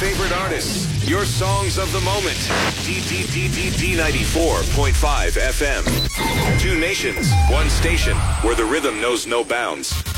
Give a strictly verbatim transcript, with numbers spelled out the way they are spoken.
favorite artists, your songs of the moment. D D D D D ninety-four point five F M. Two nations, one station, where the rhythm knows no bounds.